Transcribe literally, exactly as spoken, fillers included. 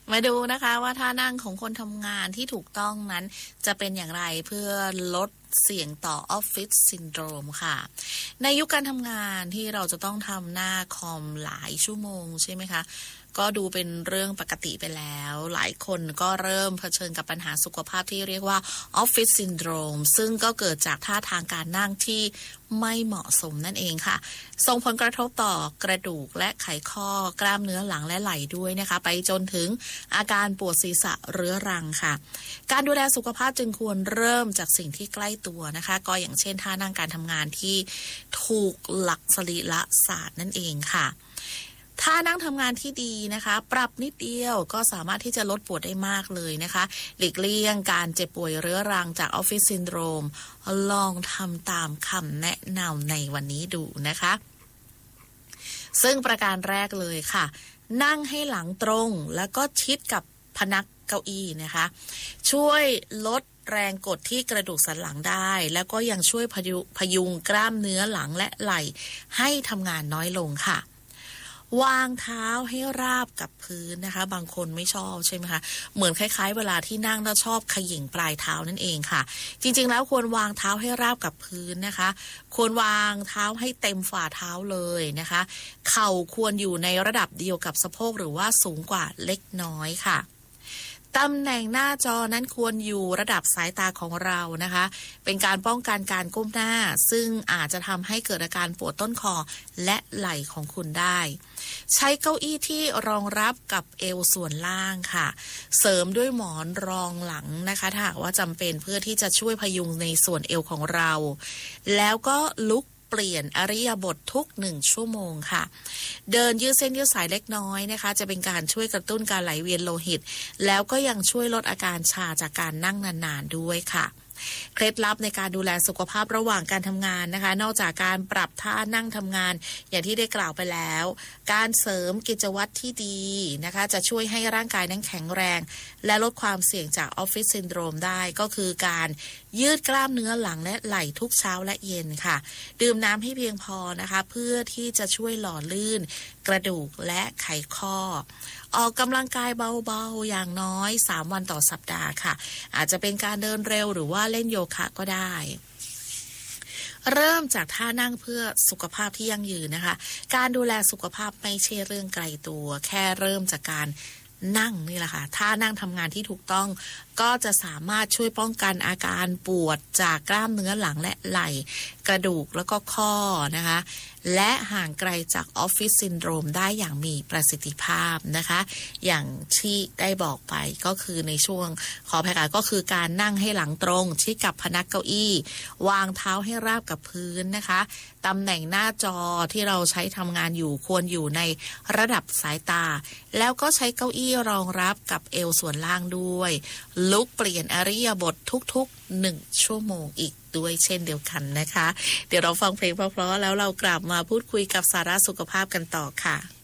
มาดูนะคะว่าท่านั่งของคนทำงานที่ถูกต้องนั้นจะเป็นอย่างไรเพื่อลดเสี่ยงต่อออฟฟิศซินโดรมค่ะในยุคการทำงานที่เราจะต้องทำหน้าคอมหลายชั่วโมงใช่ไหมคะก็ดูเป็นเรื่องปกติไปแล้วหลายคนก็เริ่มเผชิญกับปัญหาสุขภาพที่เรียกว่าออฟฟิศซินโดรมซึ่งก็เกิดจากท่าทางการนั่งที่ไม่เหมาะสมนั่นเองค่ะส่งผลกระทบต่อกระดูกและไขข้อกล้ามเนื้อหลังและไหล่ด้วยนะคะไปจนถึงอาการปวดศีรษะเรื้อรังค่ะการดูแลสุขภาพจึงควรเริ่มจากสิ่งที่ใกล้ตัวนะคะก็อย่างเช่นท่านั่งการทำงานที่ถูกหลักสรีระศาสตร์นั่นเองค่ะถ้านั่งทำงานที่ดีนะคะปรับนิดเดียวก็สามารถที่จะลดปวดได้มากเลยนะคะหลีกเลี่ยงการเจ็บป่วยเรื้อรังจากออฟฟิศซินโดรมลองทำตามคำแนะนำในวันนี้ดูนะคะซึ่งประการแรกเลยค่ะนั่งให้หลังตรงแล้วก็ชิดกับพนักเก้าอี้นะคะช่วยลดแรงกดที่กระดูกสันหลังได้แล้วก็ยังช่วยพยุพยุงกล้ามเนื้อหลังและไหล่ให้ทำงานน้อยลงค่ะวางเท้าให้ราบกับพื้นนะคะบางคนไม่ชอบใช่ไหมคะเหมือนคล้ายๆเวลาที่นั่งแล้วชอบเขย่งปลายเท้านั่นเองค่ะจริงๆแล้วควรวางเท้าให้ราบกับพื้นนะคะควรวางเท้าให้เต็มฝ่าเท้าเลยนะคะเข่าควรอยู่ในระดับเดียวกับสะโพกหรือว่าสูงกว่าเล็กน้อยค่ะตำแหน่งหน้าจอนั้นควรอยู่ระดับสายตาของเรานะคะเป็นการป้องกันการก้มหน้าซึ่งอาจจะทำให้เกิดอาการปวดต้นคอและไหล่ของคุณได้ใช้เก้าอี้ที่รองรับกับเอวส่วนล่างค่ะเสริมด้วยหมอนรองหลังนะคะถ้าหากว่าจำเป็นเพื่อที่จะช่วยพยุงในส่วนเอวของเราแล้วก็ลุกเปลี่ยนอริยบททุกหนึ่งชั่วโมงค่ะเดินยืดเส้นยืดสายเล็กน้อยนะคะจะเป็นการช่วยกระตุ้นการไหลเวียนโลหิตแล้วก็ยังช่วยลดอาการชาจากการนั่งนานๆด้วยค่ะเคล็ดลับในการดูแลสุขภาพระหว่างการทำงานนะคะนอกจากการปรับท่านั่งทำงานอย่างที่ได้กล่าวไปแล้วการเสริมกิจวัตรที่ดีนะคะจะช่วยให้ร่างกายนั้นแข็งแรงและลดความเสี่ยงจากออฟฟิศซินโดรมได้ก็คือการยืดกล้ามเนื้อหลังและไหล่ทุกเช้าและเย็นค่ะดื่มน้ำให้เพียงพอนะคะเพื่อที่จะช่วยหล่อลื่นกระดูกและไขข้อออกกำลังกายเบาๆอย่างน้อยสามวันต่อสัปดาห์ค่ะอาจจะเป็นการเดินเร็วหรือว่าเล่นโยคะก็ได้เริ่มจากท่านั่งเพื่อสุขภาพที่ยั่งยืนนะคะการดูแลสุขภาพไม่ใช่เรื่องไกลตัวแค่เริ่มจากการนั่งนี่แหละค่ะท่านั่งทำงานที่ถูกต้องก็จะสามารถช่วยป้องกันอาการปวดจากกล้ามเนื้อหลังและไหล่กระดูกแล้วก็ข้อนะคะและห่างไกลจากออฟฟิศซินโดรมได้อย่างมีประสิทธิภาพนะคะอย่างที่ได้บอกไปก็คือในช่วงขออภัยค่ะก็คือการนั่งให้หลังตรงชิดกับพนักเก้าอี้วางเท้าให้ราบกับพื้นนะคะตำแหน่งหน้าจอที่เราใช้ทำงานอยู่ควรอยู่ในระดับสายตาแล้วก็ใช้เก้าอี้รองรับกับเอวส่วนล่างด้วยลุกเปลี่ยนอริยบททุกๆหนึ่งชั่วโมงอีกด้วยเช่นเดียวกันนะคะเดี๋ยวเราฟังเพลงเพราะๆแล้วเรากลับมาพูดคุยกับสาระสุขภาพกันต่อค่ะ